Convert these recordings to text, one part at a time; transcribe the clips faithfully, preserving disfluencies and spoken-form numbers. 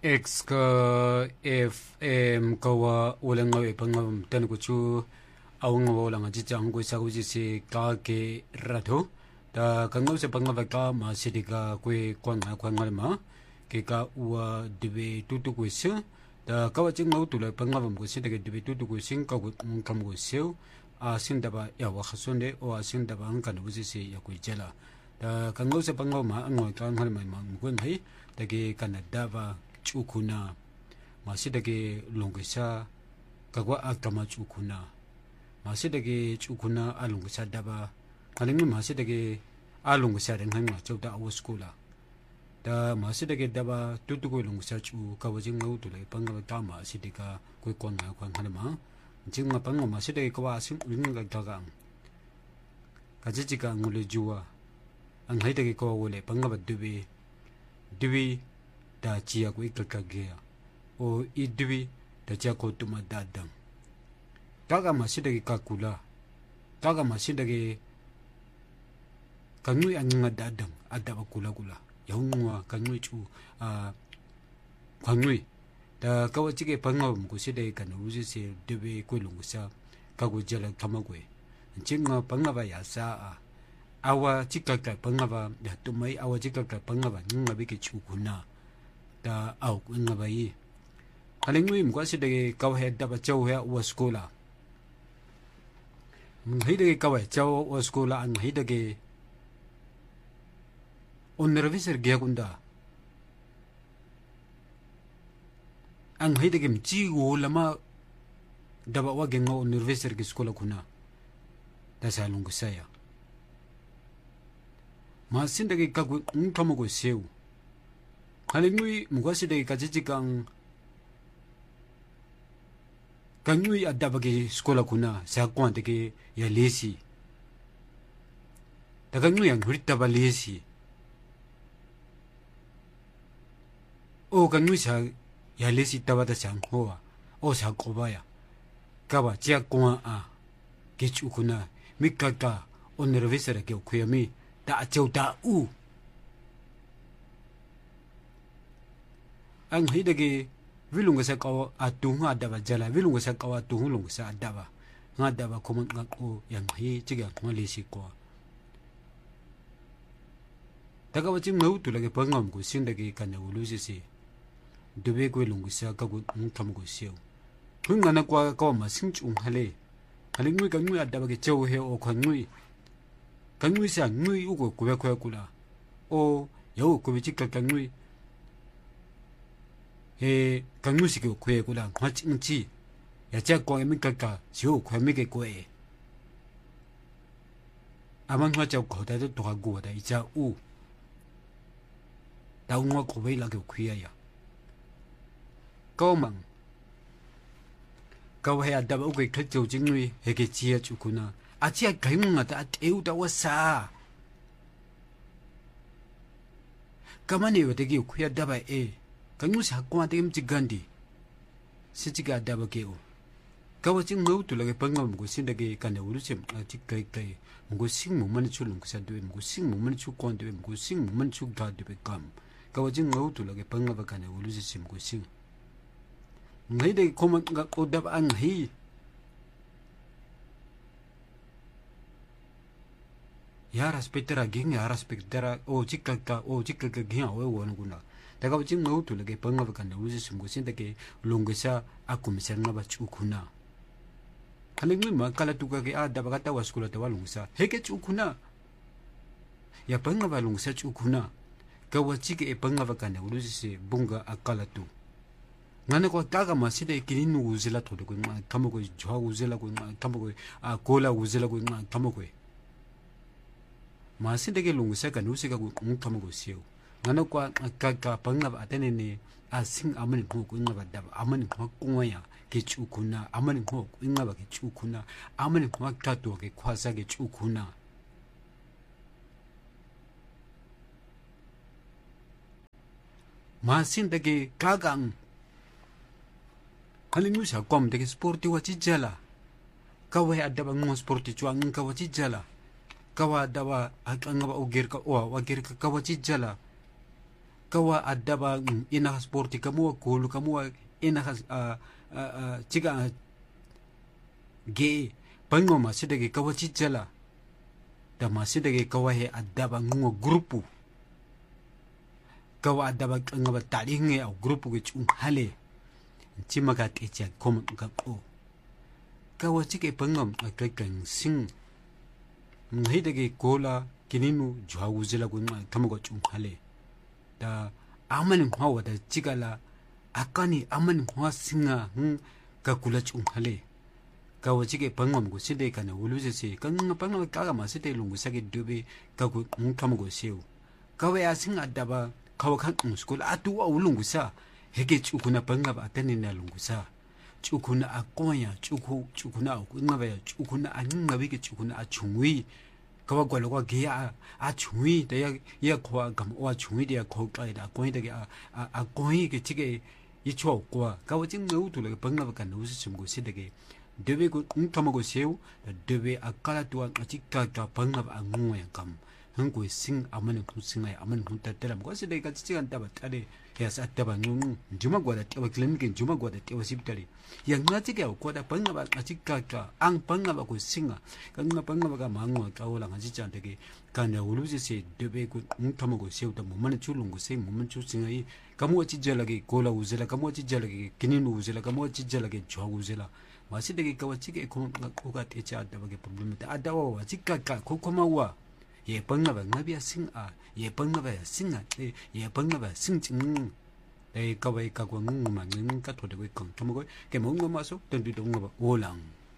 X ka F M kawa wala nga ipangam tan ko chu awang wala nga jijang ko sa ko si ka ke radho ta kangaw sa pangava ka ma sidika kwe kwang kwang ma ke ka wa debe tutu ko se ta kawa ching mau tu la pangava ko sidika debe tutu ko sing ka ko kam ko se a sinda ba ya wa khasonde o a sinda ba ang kan bu si ya ko jela ta kangaw sa pangava ma ang ka ngal ma ma ko ngai ta ke kanada ba chukuna masidage longisa kagwa akama chukuna masidage chukuna alongisa daba kalingi masidage alongisa den hanga chawda awoskula da masidage daba tutugo longisa chu kawajing ngawtule pangaba tama sidika koi konna kwan hanama jingma pangma masidage kawa asim ulinga dagang kajijika ngule juwa ang haidage kawa wole pangaba dubi dubi da chia ko ikakagea o idwi da chia ko tuma dadam kaga masidagi kakula kaga masidagi kanui anga dadam ada bakula kula yaungwa kanui chu a kanui da kawachige pangom ko sidai kan uji se debe ko lungusa kago jala kamagwe jinga pangaba ya sa awa chikaka pangaba da tumai awa chikaka pangaba ninga bike chu kuna da au nga bai kalingui mko sidage kawhe da ba chau he wa skola mhidage kawhe chau wa skola an hidage onnerviser ge gunda an hidage mchi wo lama da ba wa genga onnerviser ge skola kuna da salungu saya ma sindage kagu nkamugo seu kalingui mugwasidagi kajijikang kangui adabagi skola kuna sa kwantege ya lesi takangui yang huritaba lesi o kangui sa ya lesi tabata sang hoa o sa kobaya kaba chia kwa a kichu kuna mikaka onervisera ke kuyami da chau da u ang hidage vilunga sa kawa atunga adaba jala vilunga sa kawa tuhulunga sa adaba ngadaba komang ngako yang hi chiga ngalisi ko daga wachim ngau tulage pangam ko sindage kana ulusi si dube ko lungu sa kagu ngam ko siu hunga na kwa kawa ma singchung hale halingui kangui adaba ke chau he o khangui kangui sa ngui ugo ko ko kula o yo ko bichika kangui 에 강무식이 고에고랑 같이지 야자 고에면 갈까 저 고에미게 고에 아만 화자 고다도 도하고 다 이자 우 다운와 고베라게 고야야 고망 고해야 다바 우게 클조 징누이 해게 지야 주구나 아지야 가임마다 에우다 와사 가만히 왜 되게 고야 다바 에 kangusi hakwa tem chigandi sichiga dabakeo kawaching ngau tu lage pangam go sindage kana urusim chikai kai ngo sing mo man chulung sa de ngo sing mo man chu kon de ngo sing mo man chu ga de kam kawaching ngau tu lage pangaba kana urusim go sing ngai de komang ga odab ang hi ya respectera ging ya respectera o chikaka o chikaka ging awe won guna daga wajing ngau tu lage pangaba kana urusim go sindage longesa akumisa ngaba chukuna kalingui makala tukage a dabagata waskula tawa longsa heke chukuna ya pangaba longsa chukuna kawachike e pangaba kana urusisi bunga akala tu ngana ko kaga maside kininu uzela todo ko kamogo jwa uzela ko kamogo a kola uzela ko kamogo maside ke longsa kana usika ko kamogo siu ngana ko kaga pangaba atenene a sing amani ko ko ngaba daba amani ko kunwaya ke chukuna amani ko ingaba ke chukuna amani ko tato ke kwasa ke chukuna masin dage kagang kalingu sa kom dage sporti wa chijala kawe adaba ngo sporti chuang ka wa chijala kawa dawa akanga ba ugir ka wa wagir ka kawa chijala kawa adaba ina sporti kamu gol kamu ina a a chiga ge bango masidege kawa chijala da masidege kawa he adaba ngo grupu kawa adaba ngaba tali nge au grupu ge chung hale chimaga techa kom ka o kawa chike bangam ka kan sing ngidege gola kininu jwawuzela ku tamago chung hale da amani hawa da chigala akani amani hawa singa hm ka kula chung hale kawa chike bangam go side kana uluzese kan bangam kaga masite lungu sage dobe ka ku tamago seu kawa ya singa daba kawa kan school atu wa ulungu sa hege chukuna bangam atani na lungu sa chukuna akonya chuku chukuna ku ngaba ya chukuna aninga bige chukuna achungwi kawa gwalo kwa gia a chungwi da ya ya kwa gam wa chungwi da ko kai da ko da a a ko ge chige yi cho kwa kawa jing ngau tu le bangla ka no si chum go si de ge debe ko ntama go seu debe akala tu a chikka ka bangla a ngwe kam hangwe sing amane ku singa amane ku ta tera go si de ka chigan ta ba tare ya sa ta ba ngung juma gwa da ta ba clinic juma gwa da ta ba sibitari yang nga chige ko da bangla ba chikka ka ang bangla ba ko singa kan nga bangla ba mangwa ka wala nga chicha de kana uluzi se debe ko ntama go seu da mo man chu lungu se mo man chu singa yi kamu chi jalage gola uzela kamu chi jalage kininu uzela kamu chi jalage jwa uzela masi de ka chige ko ko ga te cha da ba ge problem ta adawa wa chikka ka ko ko mawa ye bangla ba ngabia sing a ye bangla ba singa ye bangla ba sing ching e ka ba ka ko ngung ma ngung ka to de ko kong to mo ko ke mo ngoma so ten du dong ba olang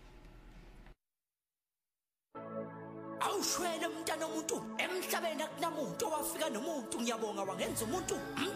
au shwele mntana umuntu emhlabeni akunamuntu owafika nomuntu ngiyabonga wangenza umuntu